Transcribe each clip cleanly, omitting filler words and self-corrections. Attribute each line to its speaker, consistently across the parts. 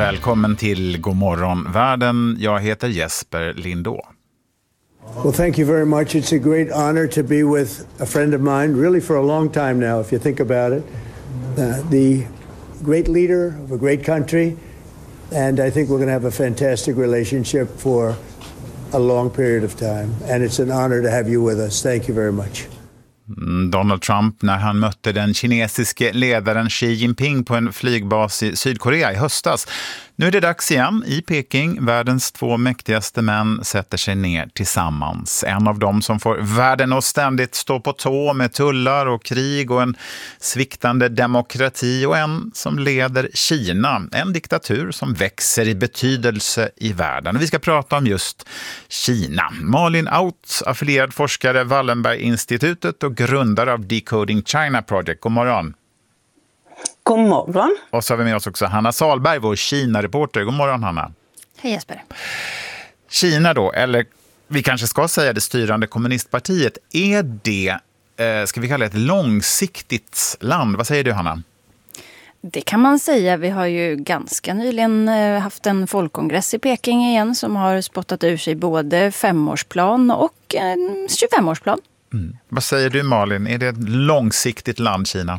Speaker 1: Välkommen till Godmorgon världen. Jag heter Jesper Lindå.
Speaker 2: Well, thank you very much. It's a great honor to be with a friend of mine, really for a long time now, if you think about it. The great leader of a great country, and I think we're going to have a fantastic relationship for a long period of time. And it's an honor to have you with us. Thank you very much.
Speaker 1: Donald Trump när han mötte den kinesiske ledaren Xi Jinping på en flygbas i Sydkorea i höstas. Nu är det dags igen i Peking. Världens två mäktigaste män sätter sig ner tillsammans. En av dem som får världen att ständigt stå på tå med tullar och krig och en sviktande demokrati, och en som leder Kina, en diktatur som växer i betydelse i världen. Vi ska prata om just Kina. Malin Out, affilierad forskare, Wallenberg-institutet och grundare av Decoding China Project. God morgon.
Speaker 3: God morgon.
Speaker 1: Och så har vi med oss också Hanna Salberg, vår Kina-reporter. God morgon, Hanna.
Speaker 4: Hej Jesper.
Speaker 1: Kina då, eller vi kanske ska säga det styrande kommunistpartiet, är det, ska vi kalla det ett långsiktigt land? Vad säger du, Hanna?
Speaker 4: Det kan man säga. Vi har ju ganska nyligen haft en folkkongress i Peking igen som har spottat ur sig både 5-årsplan och 25-årsplan.
Speaker 1: Vad säger du, Malin? Är det ett långsiktigt land, Kina?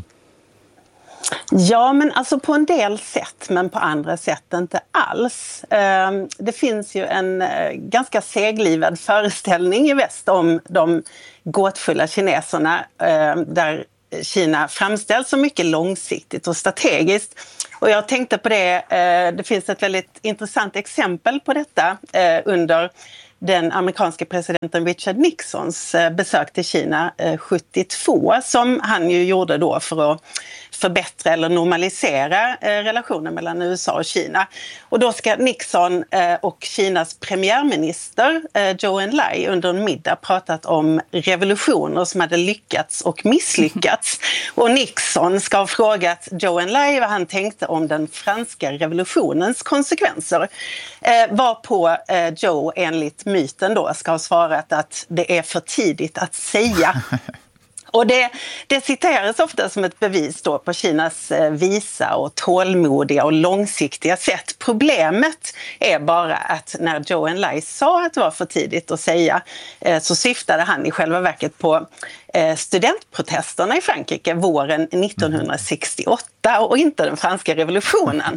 Speaker 3: Ja, men alltså på en del sätt, men på andra sätt inte alls. Det finns ju en ganska seglivad föreställning i väst om de gåtfulla kineserna, där Kina framställs som mycket långsiktigt och strategiskt. Och jag tänkte på det, det finns ett väldigt intressant exempel på detta under den amerikanske presidenten Richard Nixons besök till Kina 72, som han ju gjorde då för att förbättra eller normalisera relationen mellan USA och Kina. Och då ska Nixon och Kinas premiärminister Zhou Enlai under en middag pratat om revolutioner som hade lyckats och misslyckats. Och Nixon ska ha frågat Zhou Enlai vad han tänkte om den franska revolutionens konsekvenser. Varpå Zhou enligt myten då ska ha svarat att det är för tidigt att säga. Och det citeras ofta som ett bevis då på Kinas visa och tålmodiga och långsiktiga sätt. Problemet är bara att när Zhou Enlai sa att det var för tidigt att säga, så syftade han i själva verket på studentprotesterna i Frankrike våren 1968 och inte den franska revolutionen.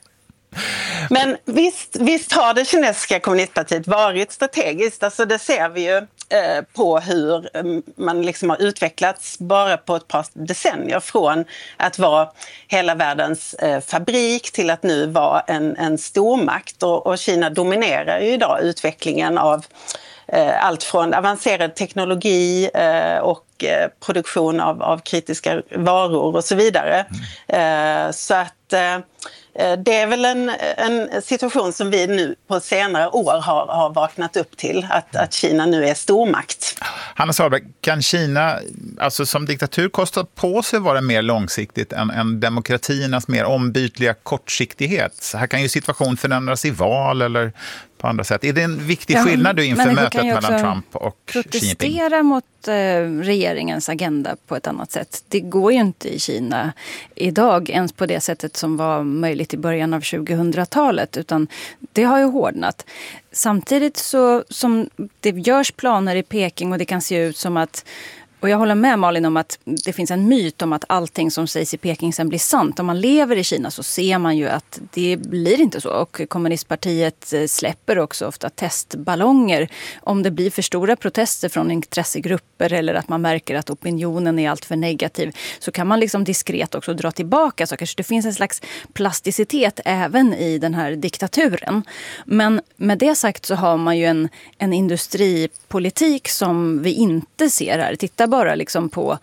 Speaker 3: Men visst har det kinesiska kommunistpartiet varit strategiskt. Alltså det ser vi ju på hur man liksom har utvecklats bara på ett par decennier, från att vara hela världens fabrik till att nu vara en stormakt. Och Kina dominerar ju idag utvecklingen av allt från avancerad teknologi och produktion av kritiska varor och så vidare. Så att det är väl en situation som vi nu på senare år har vaknat upp till, att Kina nu är stormakt.
Speaker 1: Hanna Salberg, kan Kina alltså som diktatur kosta på sig vara mer långsiktigt än demokratiernas mer ombytliga kortsiktighet? Här kan ju situation förändras i val eller på andra sätt. Är det en viktig skillnad du inför mötet mellan Trump och Xi Jinping?
Speaker 4: Protestera mot regeringens agenda på ett annat sätt. Det går ju inte i Kina idag ens på det sättet som var möjligt i början av 2000-talet, utan det har ju hårdnat. Samtidigt så som det görs planer i Peking och det kan se ut som att, och jag håller med Malin om att det finns en myt om att allting som sägs i Peking sen blir sant. Om man lever i Kina så ser man ju att det blir inte så. Och kommunistpartiet släpper också ofta testballonger. Om det blir för stora protester från intressegrupper eller att man märker att opinionen är allt för negativ, så kan man liksom diskret också dra tillbaka. Så kanske det finns en slags plasticitet även i den här diktaturen. Men med det sagt så har man ju en industripolitik som vi inte ser här. Titta bara liksom på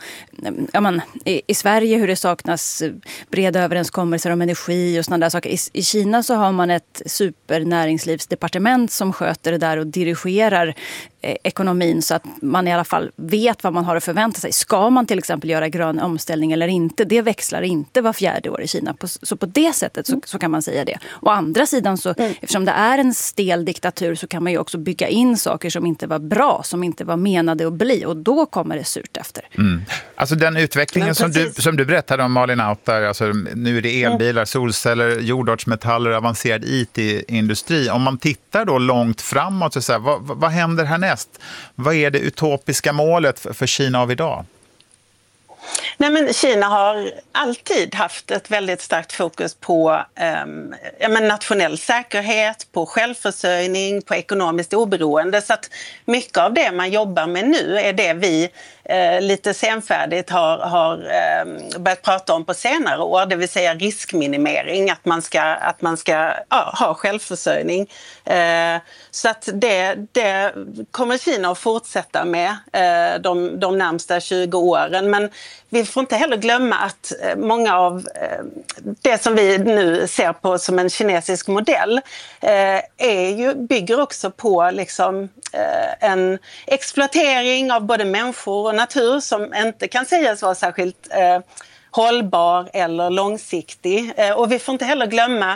Speaker 4: i Sverige hur det saknas breda överenskommelser om energi och sådana där saker. I Kina så har man ett supernäringslivsdepartement som sköter det där och dirigerar ekonomin så att man i alla fall vet vad man har att förvänta sig. Ska man till exempel göra grön omställning eller inte? Det växlar inte var 4:e år i Kina. Så på det sättet så kan man säga det. Å andra sidan så, eftersom det är en stel diktatur så kan man ju också bygga in saker som inte var bra, som inte var menade att bli. Och då kommer det surt efter.
Speaker 1: Alltså den utvecklingen som du berättade om, Malin Autar, alltså nu är det elbilar, solceller, jordartsmetaller, avancerad IT-industri. Om man tittar då långt framåt, så vad händer härnäst? Vad är det utopiska målet för Kina av idag?
Speaker 3: Nej, men Kina har alltid haft ett väldigt starkt fokus på nationell säkerhet, på självförsörjning, på ekonomiskt oberoende. Så att mycket av det man jobbar med nu är det vi lite senfärdigt har börjat prata om på senare år. Det vill säga riskminimering, att man ska ha självförsörjning. Så att det kommer Kina att fortsätta med de närmsta 20 åren. Men vi får inte heller glömma att många av det som vi nu ser på som en kinesisk modell bygger också på liksom, en exploatering av både människor och natur som inte kan sägas vara särskilt hållbar eller långsiktig. Och vi får inte heller glömma,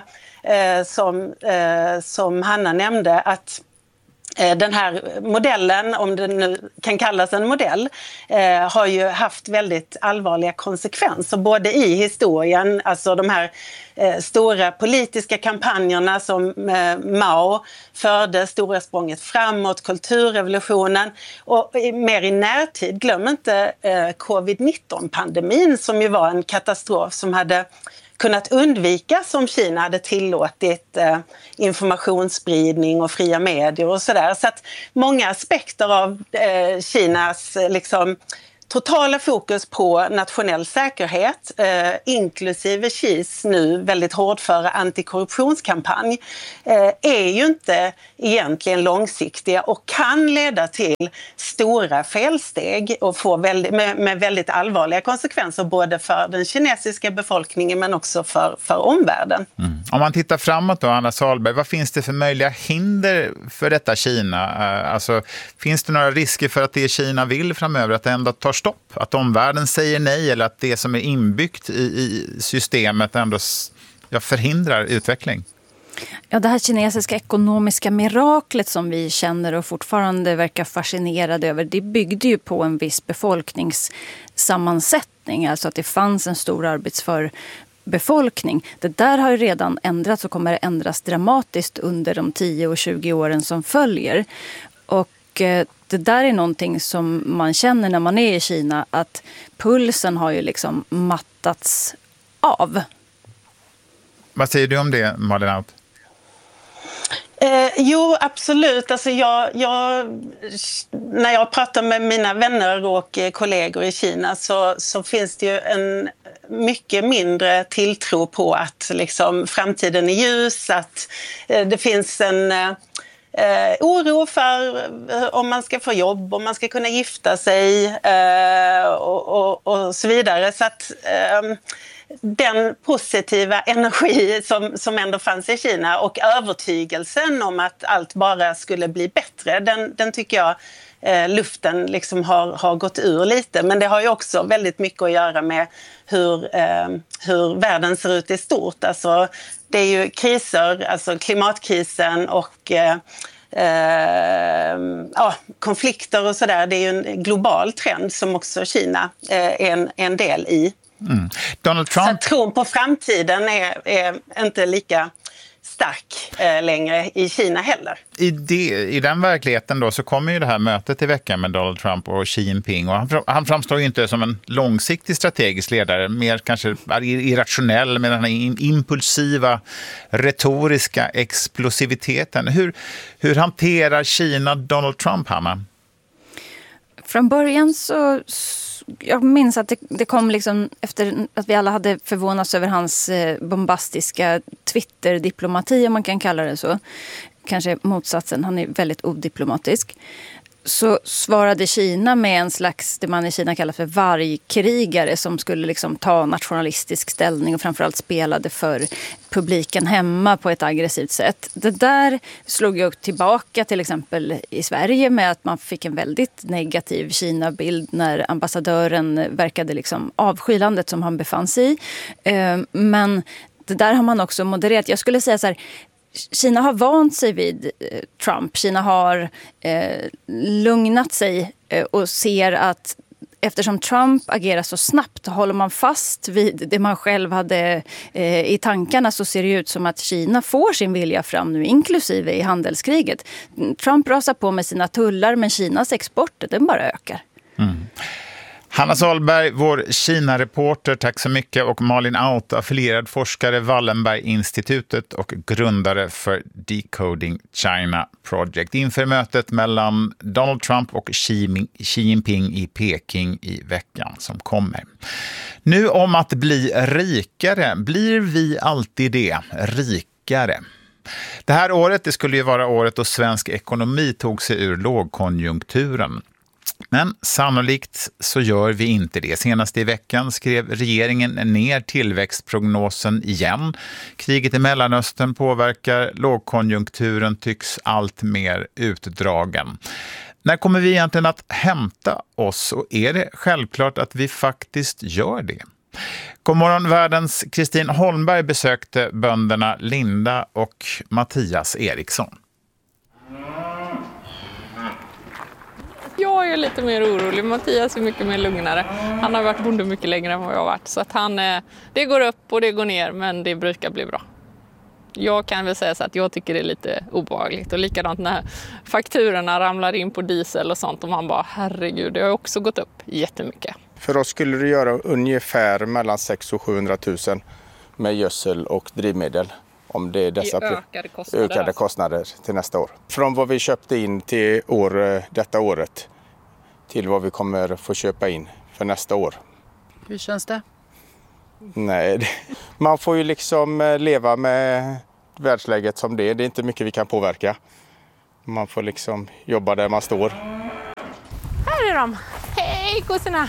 Speaker 3: som Hanna nämnde, att den här modellen, om den nu kan kallas en modell, har ju haft väldigt allvarliga konsekvenser både i historien, alltså de här stora politiska kampanjerna som Mao förde, stora språnget framåt, kulturrevolutionen, och mer i närtid, glöm inte covid-19-pandemin som ju var en katastrof som hade kunnat undvikas om Kina hade tillåtit informationsspridning och fria medier och sådär. Så att många aspekter av Kinas liksom totala fokus på nationell säkerhet, inklusive Xis nu väldigt hårdföra antikorruptionskampanj, är ju inte egentligen långsiktiga och kan leda till stora felsteg och få med väldigt allvarliga konsekvenser både för den kinesiska befolkningen men också för omvärlden.
Speaker 1: Om man tittar framåt då, Anna Salberg, vad finns det för möjliga hinder för detta Kina? Alltså, finns det några risker för att det Kina vill framöver, att det ändå tar stopp? Att omvärlden säger nej, eller att det som är inbyggt i systemet ändå förhindrar utveckling?
Speaker 4: Ja, det här kinesiska ekonomiska miraklet som vi känner och fortfarande verkar fascinerade över, det byggde ju på en viss befolkningssammansättning, alltså att det fanns en stor arbetsför befolkning. Det där har ju redan ändrats och kommer att ändras dramatiskt under de 10 och 20 åren som följer. Och det där är någonting som man känner när man är i Kina, att pulsen har ju liksom mattats av.
Speaker 1: Vad säger du om det, Malin Autar?
Speaker 3: Jo, absolut. Alltså när jag pratar med mina vänner och kollegor i Kina så finns det ju en mycket mindre tilltro på att liksom, framtiden är ljus, att det finns en oro för om man ska få jobb, om man ska kunna gifta sig och så vidare. Så att den positiva energi som ändå fanns i Kina och övertygelsen om att allt bara skulle bli bättre, den tycker jag luften liksom har gått ur lite. Men det har ju också väldigt mycket att göra med hur världen ser ut i stort. Alltså, det är ju kriser, alltså klimatkrisen och konflikter och sådär. Det är ju en global trend som också Kina är en del i.
Speaker 1: Donald Trump...
Speaker 3: Så tron på framtiden är inte lika stark längre i Kina heller.
Speaker 1: I den verkligheten då så kommer ju det här mötet i veckan med Donald Trump och Xi Jinping, och han framstår ju inte som en långsiktig strategisk ledare, mer kanske irrationell med den här impulsiva retoriska explosiviteten. Hur hanterar Kina Donald Trump, Hanna?
Speaker 4: Från början så jag minns att det kom liksom efter att vi alla hade förvånats över hans bombastiska Twitter-diplomati, om man kan kalla det så. Kanske motsatsen, han är väldigt odiplomatisk. så svarade Kina med en slags, det man i Kina kallar för vargkrigare, som skulle liksom ta nationalistisk ställning och framförallt spelade för publiken hemma på ett aggressivt sätt. Det där slog ju tillbaka till exempel i Sverige med att man fick en väldigt negativ Kina-bild när ambassadören verkade liksom avsky landet som han befann sig i. Men det där har man också modererat. Jag skulle säga så här, Kina har vant sig vid Trump. Kina har lugnat sig och ser att eftersom Trump agerar så snabbt håller man fast vid det man själv hade i tankarna, så ser det ut som att Kina får sin vilja fram nu, inklusive i handelskriget. Trump rasar på med sina tullar, men Kinas export, den bara ökar. Mm.
Speaker 1: Hanna Sahlberg, vår Kina-reporter, tack så mycket. Och Malin Auto, affilierad forskare, Wallenberg-institutet och grundare för Decoding China Project. Inför mötet mellan Donald Trump och Xi Jinping i Peking i veckan som kommer. Nu om att bli rikare. Blir vi alltid det? Rikare? Det här året, det skulle ju vara året då svensk ekonomi tog sig ur lågkonjunkturen. Men sannolikt så gör vi inte det. Senast i veckan skrev regeringen ner tillväxtprognosen igen. Kriget i Mellanöstern påverkar, lågkonjunkturen tycks allt mer utdragen. När kommer vi egentligen att hämta oss, och är det självklart att vi faktiskt gör det? Godmorgon, världens Kristin Holmberg besökte bönderna Linda och Mattias Eriksson.
Speaker 5: Jag är lite mer orolig. Mattias är mycket mer lugnare. Han har varit bonde mycket längre än vad jag har varit. Så att det går upp och det går ner, men det brukar bli bra. Jag kan väl säga så att jag tycker det är lite obehagligt. Och likadant när fakturorna ramlar in på diesel och sånt. Och man bara, herregud, det har också gått upp jättemycket.
Speaker 6: För oss skulle det göra ungefär mellan 600 och 700 000 med gödsel och drivmedel. Om det är dessa ökade kostnader till nästa år. Från vad vi köpte in till detta året till vad vi kommer få köpa in för nästa år.
Speaker 7: Hur känns det?
Speaker 6: Nej, man får ju liksom leva med världsläget som det är. Det är inte mycket vi kan påverka. Man får liksom jobba där man står.
Speaker 5: Här är de! Hej kossorna!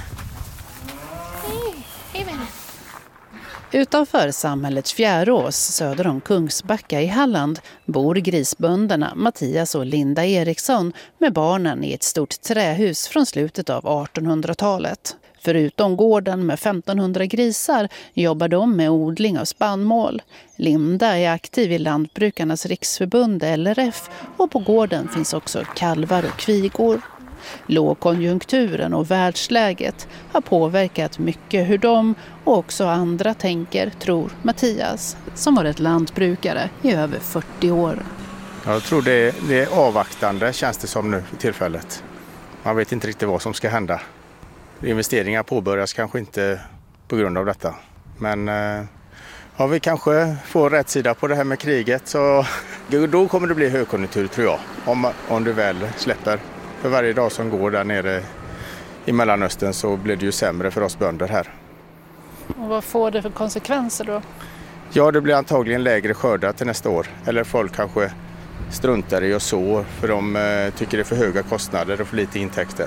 Speaker 5: Hej vänner!
Speaker 7: Utanför samhället Fjärås, söder om Kungsbacka i Halland, bor grisbönderna Mattias och Linda Eriksson med barnen i ett stort trähus från slutet av 1800-talet. Förutom gården med 1500 grisar jobbar de med odling av spannmål. Linda är aktiv i Lantbrukarnas riksförbund LRF, och på gården finns också kalvar och kvigor. Lågkonjunkturen och världsläget har påverkat mycket hur de och också andra tänker, tror Mattias, som varit lantbrukare i över 40 år.
Speaker 6: Jag tror det är avvaktande, känns det som nu för tillfället. Man vet inte riktigt vad som ska hända. Investeringar påbörjas kanske inte på grund av detta. Men vi kanske får rätt sida på det här med kriget, så då kommer det bli högkonjunktur, tror jag, om det väl släpper. För varje dag som går där nere i Mellanöstern så blir det ju sämre för oss bönder här.
Speaker 7: Och vad får det för konsekvenser då?
Speaker 6: Ja, det blir antagligen lägre skördar till nästa år. Eller folk kanske struntar i att så, för de tycker det är för höga kostnader och för lite intäkter.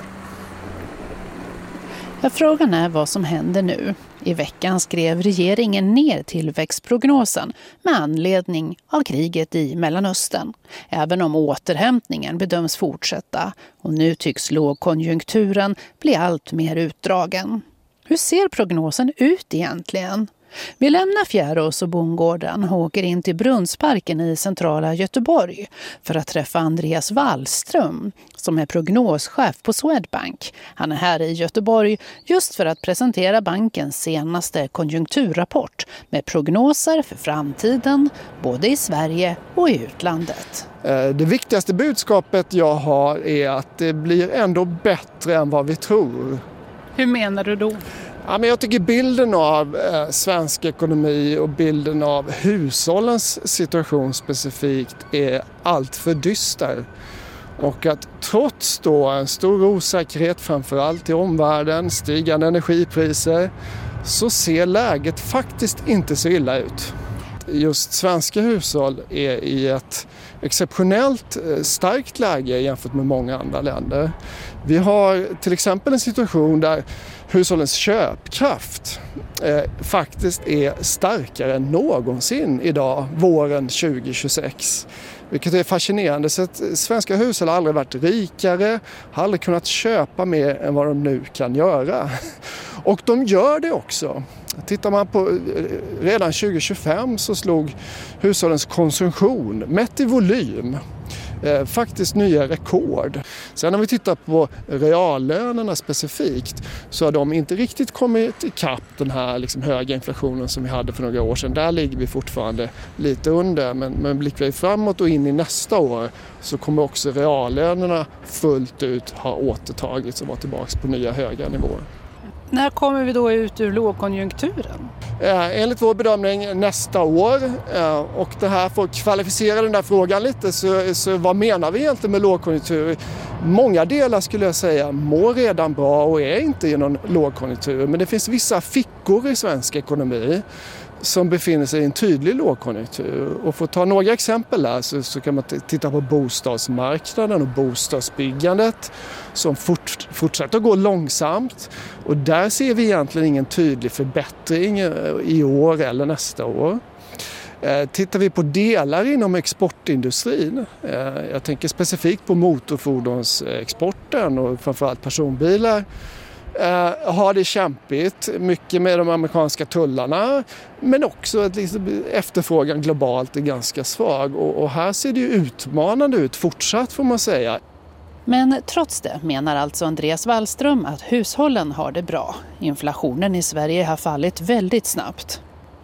Speaker 7: Ja, frågan är vad som händer nu. I veckan skrev regeringen ner tillväxtprognosen med anledning av kriget i Mellanöstern. Även om återhämtningen bedöms fortsätta, och nu tycks lågkonjunkturen bli allt mer utdragen. Hur ser prognosen ut egentligen? Vi lämnar Fjärås och bondgården och åker in till Brunnsparken i centrala Göteborg för att träffa Andreas Wallström som är prognoschef på Swedbank. Han är här i Göteborg just för att presentera bankens senaste konjunkturrapport med prognoser för framtiden både i Sverige och i utlandet.
Speaker 8: Det viktigaste budskapet jag har är att det blir ändå bättre än vad vi tror.
Speaker 7: Hur menar du då?
Speaker 8: Ja, men jag tycker bilden av svensk ekonomi och bilden av hushållens situation specifikt är allt för dyster. Och att trots då en stor osäkerhet framförallt i omvärlden, stigande energipriser, så ser läget faktiskt inte så illa ut. just svenska hushåll är i ett exceptionellt starkt läge jämfört med många andra länder. Vi har till exempel en situation där hushållens köpkraft faktiskt är starkare än någonsin idag, våren 2026. Vilket är fascinerande. Så att svenska hushåll har aldrig varit rikare, har aldrig kunnat köpa mer än vad de nu kan göra. Och de gör det också. Tittar man på redan 2025 så slog hushållens konsumtion, mätt i volym, faktiskt nya rekord. Sen när vi tittar på reallönerna specifikt så har de inte riktigt kommit ikapp den här höga inflationen som vi hade för några år sedan. Där ligger vi fortfarande lite under, men blickar vi framåt och in i nästa år så kommer också reallönerna fullt ut ha återtagits och vara tillbaka på nya höga nivåer.
Speaker 7: När kommer vi då ut ur lågkonjunkturen?
Speaker 8: Enligt vår bedömning nästa år, och det här får kvalificera den där frågan lite, så vad menar vi egentligen med lågkonjunktur? Många delar skulle jag säga mår redan bra och är inte i någon lågkonjunktur, men det finns vissa fickor i svensk ekonomi som befinner sig i en tydlig lågkonjunktur. Och för att ta några exempel där så kan man titta på bostadsmarknaden och bostadsbyggandet som fortsätter att gå långsamt. Och där ser vi egentligen ingen tydlig förbättring i år eller nästa år. Tittar vi på delar inom exportindustrin, jag tänker specifikt på motorfordonsexporten och framförallt personbilar, har det kämpigt, mycket med de amerikanska tullarna, men också att efterfrågan globalt är ganska svag och här ser det ju utmanande ut fortsatt får man säga.
Speaker 7: Men trots det menar alltså Andreas Wallström att hushållen har det bra. Inflationen i Sverige har fallit väldigt snabbt.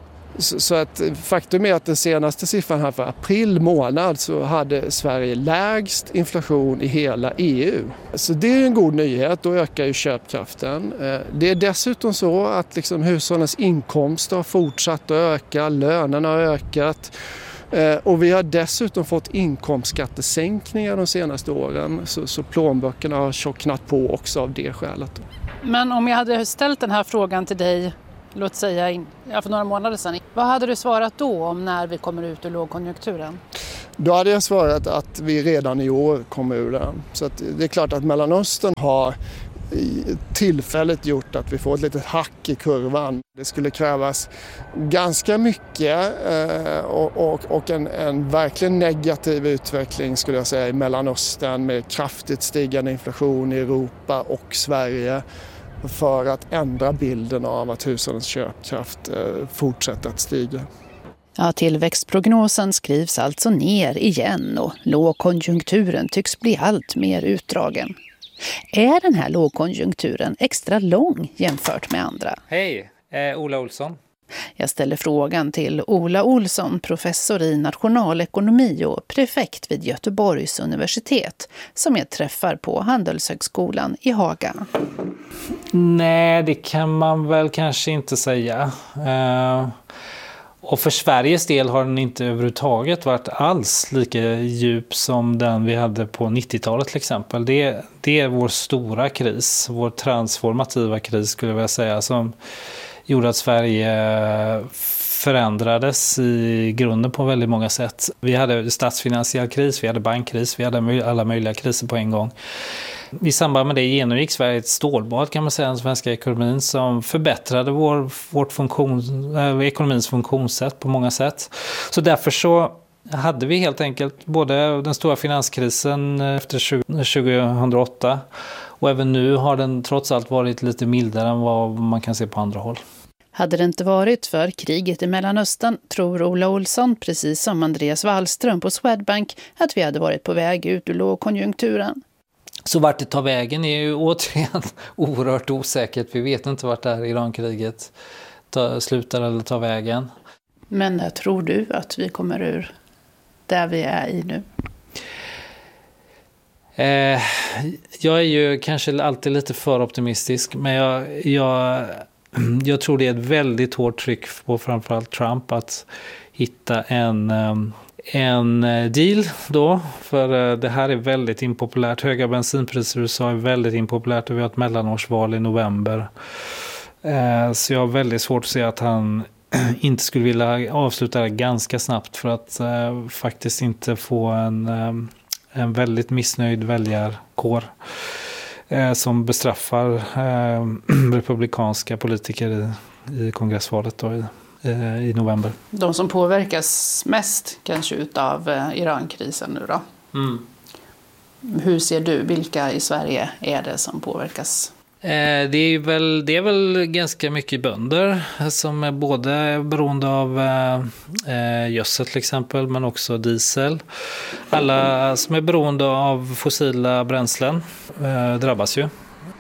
Speaker 8: Så att faktum är att den senaste siffran här för april månad så hade Sverige lägst inflation i hela EU. Så det är en god nyhet, då ökar ju köpkraften. Det är dessutom så att hushållens inkomster har fortsatt att öka, lönerna har ökat. Och vi har dessutom fått inkomstskattesänkningar de senaste åren så plånböckerna har tjocknat på också av det skälet.
Speaker 7: Men om jag hade ställt den här frågan till dig, låt säga för några månader sedan, vad hade du svarat då om när vi kommer ut ur lågkonjunkturen?
Speaker 8: Då hade jag svarat att vi redan i år kommer ur den. Så att det är klart att Mellanöstern har tillfället gjort att vi får ett litet hack i kurvan. Det skulle krävas ganska mycket och en verkligen negativ utveckling skulle jag säga i Mellanöstern med kraftigt stigande inflation i Europa och Sverige för att ändra bilden av att hushållens köpkraft fortsätter att stiga.
Speaker 7: Ja, tillväxtprognosen skrivs alltså ner igen och lågkonjunkturen tycks bli allt mer utdragen. Är den här lågkonjunkturen extra lång jämfört med andra?
Speaker 9: Hej, Ola Olsson.
Speaker 7: Jag ställer frågan till Ola Olsson, professor i nationalekonomi och prefekt vid Göteborgs universitet, som jag träffar på Handelshögskolan i Haga.
Speaker 9: Nej, det kan man väl kanske inte säga. Och för Sveriges del har den inte överhuvudtaget varit alls lika djup som den vi hade på 90-talet till exempel. Det är vår stora kris, vår transformativa kris skulle jag vilja säga, som gjorde att Sverige förändrades i grunden på väldigt många sätt. Vi hade statsfinansiell kris, vi hade bankkris, vi hade alla möjliga kriser på en gång. I samband med det genomgick Sverige ett stålbad kan man säga, den svenska ekonomin, som förbättrade ekonomins funktionssätt på många sätt. Så därför så hade vi helt enkelt både den stora finanskrisen efter 2008 och även nu har den trots allt varit lite mildare än vad man kan se på andra håll.
Speaker 7: Hade det inte varit för kriget i Mellanöstern tror Ola Olsson, precis som Andreas Wallström på Swedbank, att vi hade varit på väg ut ur lågkonjunkturen.
Speaker 9: Så vart det tar vägen är ju återigen oerhört osäkert. Vi vet inte vart det här Irankriget slutar eller tar vägen.
Speaker 7: Men när tror du att vi kommer ur där vi är i nu?
Speaker 9: Jag är ju kanske alltid lite för optimistisk, men jag tror det är ett väldigt hårt tryck på framförallt Trump att hitta en deal då, för det här är väldigt impopulärt. Höga bensinpriser i USA är väldigt impopulärt och vi har ett mellanårsval i november. Så jag har väldigt svårt att se att han inte skulle vilja avsluta det ganska snabbt för att faktiskt inte få en väldigt missnöjd väljarkår som bestraffar republikanska politiker i kongressvalet då i november.
Speaker 7: De som påverkas mest kanske utav Irankrisen nu då? Mm. Hur ser du, vilka i Sverige är det som påverkas?
Speaker 9: Det är väl ganska mycket bönder som är både beroende av gödsel till exempel, men också diesel. Alla som är beroende av fossila bränslen drabbas ju.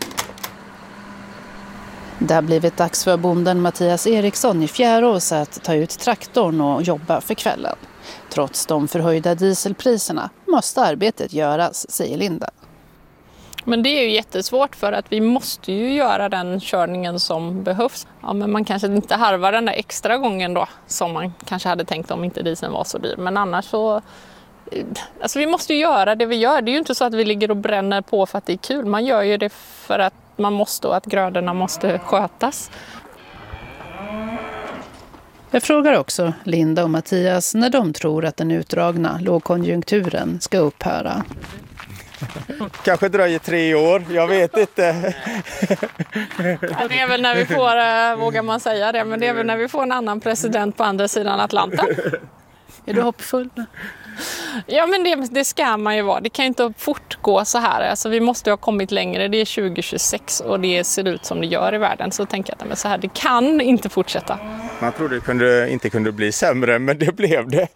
Speaker 7: Det har blivit dags för bonden Mattias Eriksson i Fjärås att ta ut traktorn och jobba för kvällen. Trots de förhöjda dieselpriserna måste arbetet göras, säger Linda.
Speaker 5: Men det är ju jättesvårt för att vi måste ju göra den körningen som behövs. Ja, men man kanske inte harvar den där extra gången då som man kanske hade tänkt om inte dieseln var så dyr. Men annars så... Alltså vi måste ju göra det vi gör. Det är ju inte så att vi ligger och bränner på för att det är kul. Man gör ju det för att man måste och att grödorna måste skötas.
Speaker 7: Jag frågar också Linda och Mattias när de tror att den utdragna lågkonjunkturen ska upphöra.
Speaker 6: Kanske dröjer 3 år, jag vet inte.
Speaker 5: Ja, det är väl när vi får, vågar man säga det, men det är väl när vi får en annan president på andra sidan Atlanten.
Speaker 7: Är du hoppfull?
Speaker 5: Ja, men det ska man ju vara. Det kan ju inte fortgå så här. Alltså, vi måste ha kommit längre. Det är 2026 och det ser ut som det gör i världen. Så tänker jag att så här, det kan inte fortsätta.
Speaker 6: Man trodde det inte kunde bli sämre, men det blev det.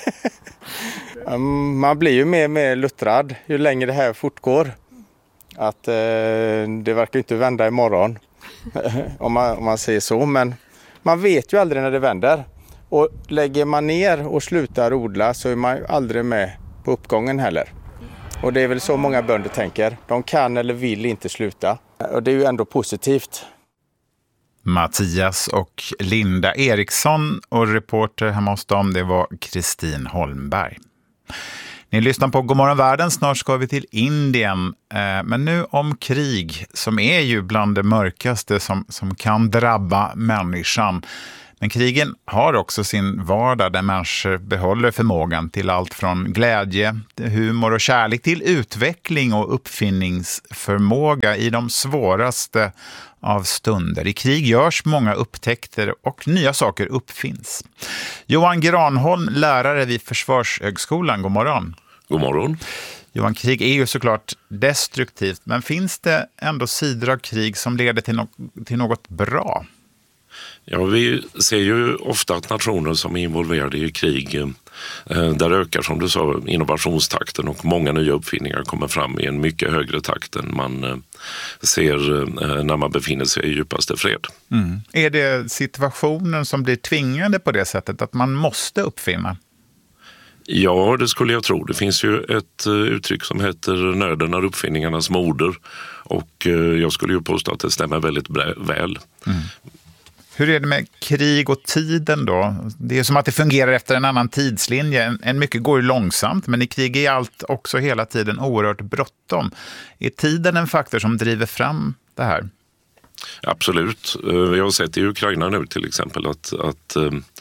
Speaker 6: Man blir ju mer luttrad ju längre det här fortgår. Att det verkar inte vända imorgon, om man säger så. Men man vet ju aldrig när det vänder. Och lägger man ner och slutar odla så är man ju aldrig med på uppgången heller. Och det är väl så många bönder tänker. De kan eller vill inte sluta. Och det är ju ändå positivt.
Speaker 1: Mattias och Linda Eriksson och reporter hemma hos dem, det var Kristin Holmberg. Ni lyssnar på Godmorgon Världen, snart ska vi till Indien. Men nu om krig, som är ju bland det mörkaste som kan drabba människan. Men krigen har också sin vardag där människor behåller förmågan till allt från glädje, humor och kärlek till utveckling och uppfinningsförmåga i de svåraste av stunder. I krig görs många upptäckter och nya saker uppfinns. Johan Granholm, lärare vid Försvarshögskolan, god morgon.
Speaker 10: God morgon.
Speaker 1: Johan, krig är ju såklart destruktivt, men finns det ändå sidor av krig som leder till något bra?
Speaker 10: Ja, vi ser ju ofta att nationer som är involverade i krig, där ökar som du sa innovationstakten och många nya uppfinningar kommer fram i en mycket högre takt än man ser när man befinner sig i djupaste fred.
Speaker 1: Mm. Är det situationen som blir tvingande på det sättet att man måste uppfinna?
Speaker 10: Ja, det skulle jag tro. Det finns ju ett uttryck som heter nöden är uppfinningarnas moder och jag skulle ju påstå att det stämmer väldigt väl. Mm.
Speaker 1: Hur är det med krig och tiden då? Det är som att det fungerar efter en annan tidslinje. En mycket går ju långsamt, men i krig är allt också hela tiden oerhört bråttom. Är tiden en faktor som driver fram det här?
Speaker 10: Absolut. Vi har sett i Ukraina nu till exempel att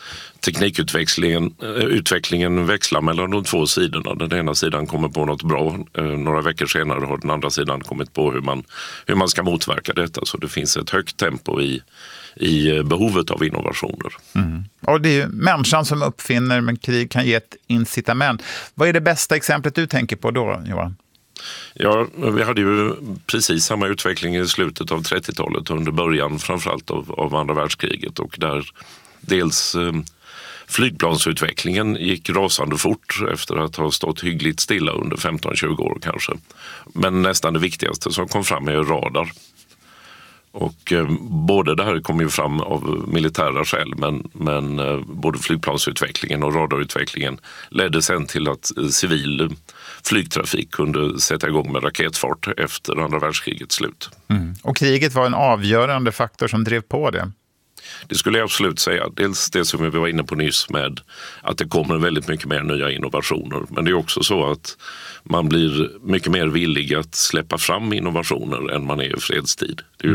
Speaker 10: teknikutvecklingen växlar mellan de två sidorna. Den ena sidan kommer på något bra. Några veckor senare har den andra sidan kommit på hur man ska motverka detta. Så det finns ett högt tempo i behovet av innovationer. Mm.
Speaker 1: Och det är ju människan som uppfinner, men krig kan ge ett incitament. Vad är det bästa exemplet du tänker på då, Johan?
Speaker 10: Ja, vi hade ju precis samma utveckling i slutet av 30-talet under början framförallt av andra världskriget och där dels flygplansutvecklingen gick rasande fort efter att ha stått hyggligt stilla under 15-20 år kanske. Men nästan det viktigaste som kom fram är radar. Och både det här kom ju fram av militära skäl men både flygplansutvecklingen och radarutvecklingen ledde sen till att civil flygtrafik kunde sätta igång med raketfart efter andra världskrigets slut.
Speaker 1: Mm. Och kriget var en avgörande faktor som drev på det?
Speaker 10: Det skulle jag absolut säga. Dels det som vi var inne på nyss med att det kommer väldigt mycket mer nya innovationer. Men det är också så att man blir mycket mer villig att släppa fram innovationer än man är i fredstid. Det är ju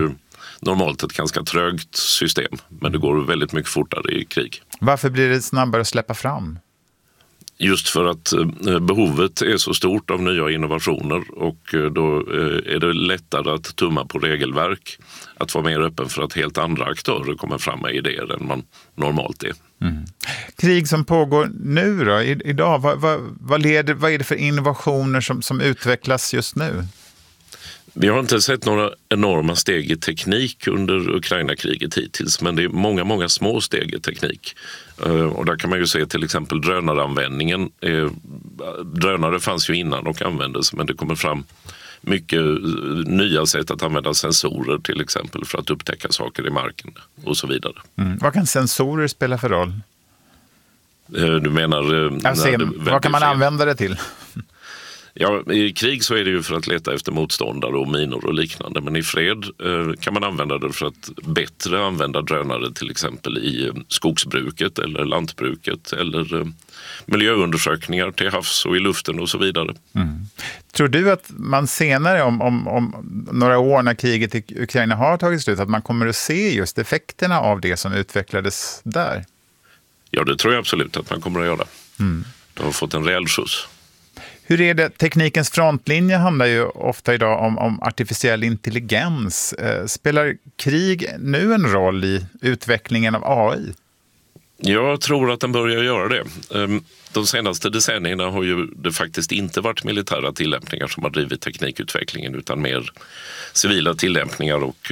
Speaker 10: normalt ett ganska trögt system, men det går väldigt mycket fortare i krig.
Speaker 1: Varför blir det snabbare att släppa fram?
Speaker 10: Just för att behovet är så stort av nya innovationer, och då är det lättare att tumma på regelverk, att vara mer öppen för att helt andra aktörer kommer fram med idéer än man normalt är.
Speaker 1: Mm. Krig som pågår nu då, idag, vad är det för innovationer som utvecklas just nu?
Speaker 10: Vi har inte sett några enorma steg i teknik under Ukraina-kriget hittills, men det är många små steg i teknik. Och där kan man ju se till exempel drönaranvändningen. Drönare fanns ju innan och användes, men det kommer fram mycket nya sätt att använda sensorer till exempel för att upptäcka saker i marken och så vidare.
Speaker 1: Vad kan sensorer spela för roll?
Speaker 10: Du menar...
Speaker 1: vad kan man använda det till?
Speaker 10: Ja, i krig så är det ju för att leta efter motståndare och minor och liknande, men i fred kan man använda det för att bättre använda drönare till exempel i skogsbruket eller lantbruket eller miljöundersökningar till havs och i luften och så vidare. Mm.
Speaker 1: Tror du att man senare om några år när kriget i Ukraina har tagit slut, att man kommer att se just effekterna av det som utvecklades där?
Speaker 10: Ja, det tror jag absolut att man kommer att göra. De har fått en rejäl skjuts.
Speaker 1: Hur är det? Teknikens frontlinje handlar ju ofta idag om artificiell intelligens. Spelar krig nu en roll i utvecklingen av AI?
Speaker 10: Jag tror att den börjar göra det. De senaste decennierna har ju det faktiskt inte varit militära tillämpningar som har drivit teknikutvecklingen, utan mer civila tillämpningar och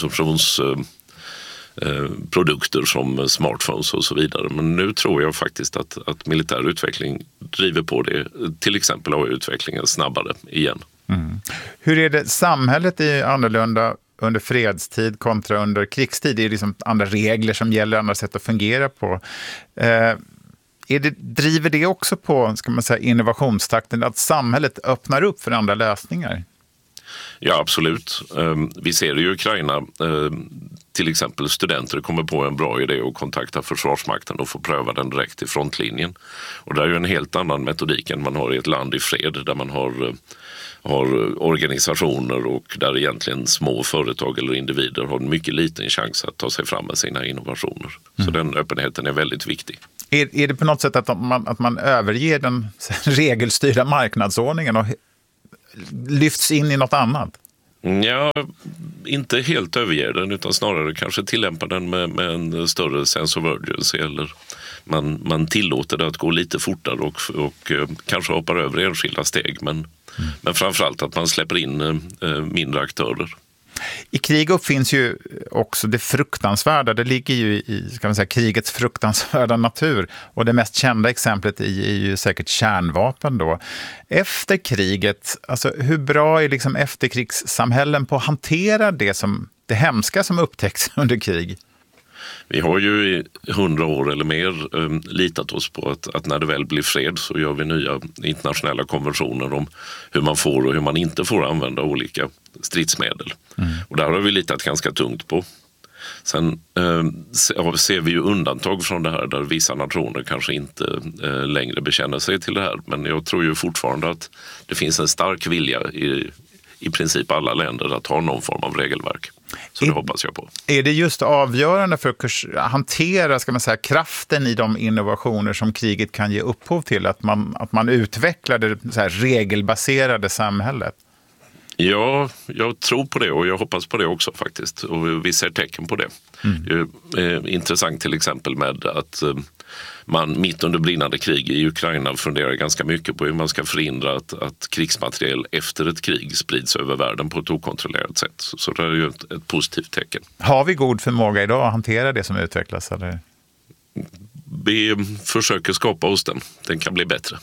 Speaker 10: konsumtionsprodukter som smartphones och så vidare. Men nu tror jag faktiskt att militär utveckling driver på det, till exempel AI-utvecklingen snabbare igen. Mm.
Speaker 1: Hur är det? Samhället är annorlunda under fredstid kontra under krigstid. Det är liksom andra regler som gäller, andra sätt att fungera på. Driver det också på, ska man säga, innovationstakten, att samhället öppnar upp för andra lösningar?
Speaker 10: Ja, absolut. Vi ser det i Ukraina. Till exempel studenter kommer på en bra idé och kontaktar Försvarsmakten och får pröva den direkt i frontlinjen. Och det är ju en helt annan metodik än man har i ett land i fred, där man har organisationer och där egentligen små företag eller individer har en mycket liten chans att ta sig fram med sina innovationer. Så den öppenheten är väldigt viktig.
Speaker 1: Är det på något sätt att man överger den regelstyrda marknadsordningen och lyfts in i något annat?
Speaker 10: Ja, inte helt överger den, utan snarare kanske tillämpar den med en större sense of urgency, eller man tillåter det att gå lite fortare och kanske hoppar över enskilda steg, men framförallt att man släpper in mindre aktörer.
Speaker 1: I krig uppfinns ju också det fruktansvärda. Det ligger ju i, ska man säga, krigets fruktansvärda natur. Och det mest kända exemplet är ju säkert kärnvapen då. Efter kriget, alltså hur bra är liksom efterkrigssamhällen på att hantera det hemska som upptäcks under krig?
Speaker 10: Vi har ju i 100 år eller mer litat oss på att när det väl blir fred så gör vi nya internationella konventioner om hur man får och hur man inte får använda olika stridsmedel. Och där har vi litat ganska tungt på. Sen ser vi ju undantag från det här, där vissa nationer kanske inte längre bekänner sig till det här. Men jag tror ju fortfarande att det finns en stark vilja i princip alla länder att ha någon form av regelverk. Så det hoppas jag på. Är
Speaker 1: det just avgörande för att hantera, ska man säga, kraften i de innovationer som kriget kan ge upphov till? Att man utvecklar det så här regelbaserade samhället?
Speaker 10: Ja, jag tror på det och jag hoppas på det också faktiskt. Och vi ser tecken på det. Det är intressant till exempel med att man mitt under brinnande krig i Ukraina funderar ganska mycket på hur man ska förhindra att krigsmateriel efter ett krig sprids över världen på ett okontrollerat sätt. Så det är ju ett positivt tecken.
Speaker 1: Har vi god förmåga idag att hantera det som utvecklas? Eller?
Speaker 10: Vi försöker skapa oss den. Den kan bli bättre.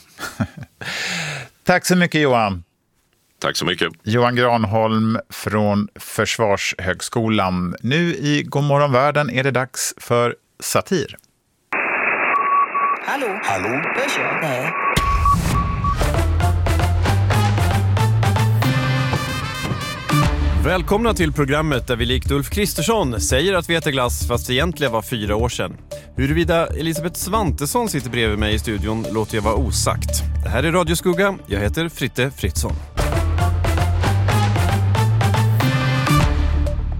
Speaker 1: Tack så mycket, Johan.
Speaker 10: Tack så mycket.
Speaker 1: Johan Granholm från Försvarshögskolan. Nu i Godmorgon Världen är det dags för satir.
Speaker 11: Hallå? Hörs jag? Nej.
Speaker 12: Välkomna till programmet där vi likt Ulf Kristersson säger att vi äter glass fast det egentligen var 4 år sedan. Huruvida Elisabeth Svantesson sitter bredvid mig i studion låter jag vara osagt. Det här är Radio Skugga, jag heter Fritte Fritzson.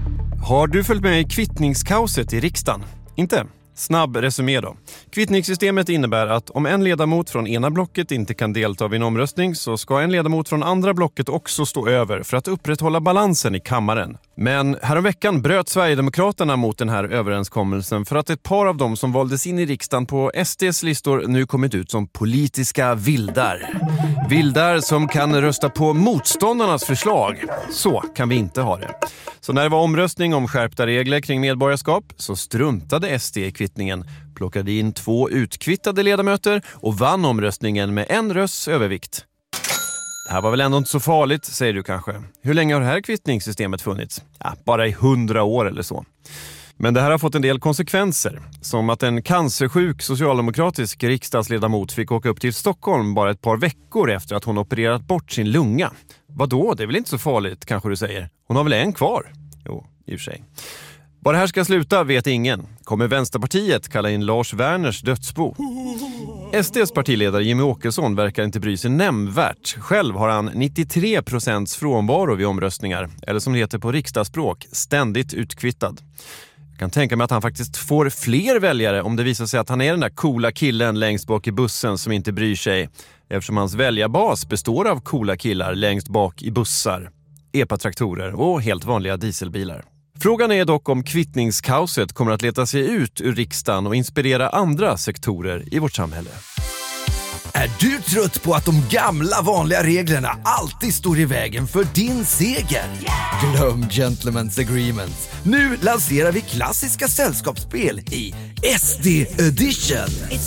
Speaker 12: Har du följt med i kvittningskaoset i riksdagen? Inte? Snabb resumé då. Kvittningssystemet innebär att om en ledamot från ena blocket inte kan delta vid en omröstning så ska en ledamot från andra blocket också stå över för att upprätthålla balansen i kammaren. Men häromveckan bröt Sverigedemokraterna mot den här överenskommelsen för att ett par av dem som valdes in i riksdagen på SDs listor nu kommit ut som politiska vildar. Vildar som kan rösta på motståndarnas förslag. Så kan vi inte ha det. Så när det var omröstning om skärpta regler kring medborgarskap så struntade SD i kvittningen, plockade in 2 utkvittade ledamöter och vann omröstningen med 1 rösts övervikt. Det här var väl ändå inte så farligt, säger du kanske. Hur länge har det här kvittningssystemet funnits? Ja, bara i 100 år eller så. Men det här har fått en del konsekvenser. Som att en cancersjuk socialdemokratisk riksdagsledamot fick åka upp till Stockholm bara ett par veckor efter att hon opererat bort sin lunga. Vadå? Det är väl inte så farligt, kanske du säger. Hon har väl en kvar? Jo, i och för sig. Var det här ska sluta vet ingen. Kommer Vänsterpartiet kalla in Lars Werners dödsbo? SDs partiledare Jimmy Åkesson verkar inte bry sig nämnvärt. Själv har han 93% frånvaro vid omröstningar. Eller som det heter på riksdagsspråk, ständigt utkvittad. Jag kan tänka mig att han faktiskt får fler väljare om det visar sig att han är den där coola killen längst bak i bussen som inte bryr sig. Eftersom hans väljarbas består av coola killar längst bak i bussar, epatraktorer och helt vanliga dieselbilar. Frågan är dock om kvittningskaoset kommer att leta sig ut ur riksdagen och inspirera andra sektorer i vårt samhälle.
Speaker 13: Är du trött på att de gamla vanliga reglerna alltid står i vägen för din seger? Glöm Gentlemen's Agreements. Nu lanserar vi klassiska sällskapsspel i SD Edition.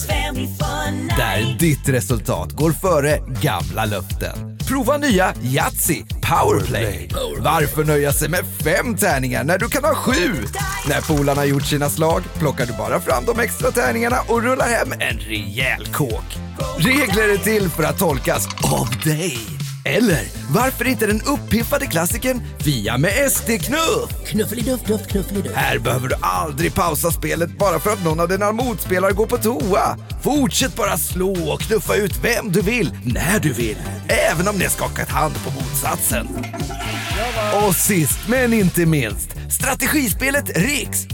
Speaker 13: Där ditt resultat går före gamla löften. Prova nya Yahtzee Powerplay. Varför nöja sig med 5 tärningar när du kan ha 7? När polarna gjort sina slag plockar du bara fram de extra tärningarna och rullar hem en rejäl kåk. Regler är till för att tolkas av dig. Eller varför inte den uppiffade klassikern Fia med SD-knuff?
Speaker 14: Knuffeliduff, knuffeliduff.
Speaker 13: Här behöver du aldrig pausa spelet bara för att någon av dina motspelare går på toa. Fortsätt bara slå och knuffa ut vem du vill, när du vill. Även om ni har skakat hand på motsatsen. Och sist men inte minst, strategispelet Risk.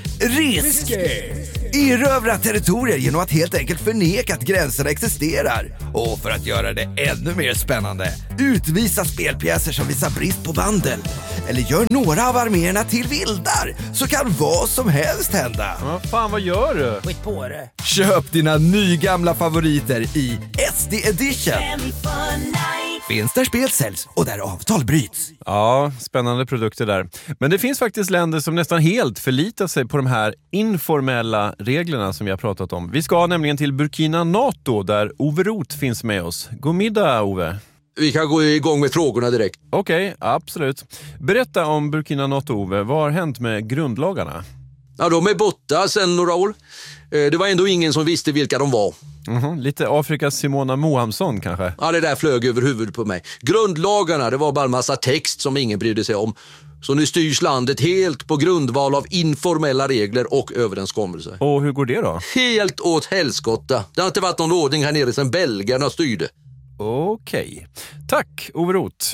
Speaker 13: Erövra territorier genom att helt enkelt förneka att gränserna existerar. Och för att göra det ännu mer spännande, utvisa spelpjäser som visar brist på vandel. Eller gör några av arméerna till vildar, så kan vad som helst hända.
Speaker 12: Fan, vad gör du?
Speaker 14: Skit på det.
Speaker 13: Köp dina nygamla favoriter i SD Edition. Finns där spel säljs och där avtal bryts.
Speaker 12: Ja, spännande produkter där. Men det finns faktiskt länder som nästan helt förlitar sig på de här informella reglerna som vi har pratat om. Vi ska nämligen till Burkina Faso där Ove Roth finns med oss. God middag, Ove.
Speaker 15: Vi kan gå igång med frågorna direkt.
Speaker 12: Okej, absolut. Berätta om Burkina Faso, Ove. Vad har hänt med grundlagarna?
Speaker 15: Ja, de är borta sedan några år. Det var ändå ingen som visste vilka de var.
Speaker 12: Lite Afrikas Simona Mohamsson kanske?
Speaker 15: Ja, det där flög över huvudet på mig. Grundlagarna, det var bara en massa text som ingen brydde sig om. Så nu styrs landet helt på grundval av informella regler och överenskommelser.
Speaker 12: Och hur går det då?
Speaker 15: Helt åt helskotta. Det har inte varit någon ordning här nere sedan belgarna styrde.
Speaker 12: Okej. Tack, Ove Roth.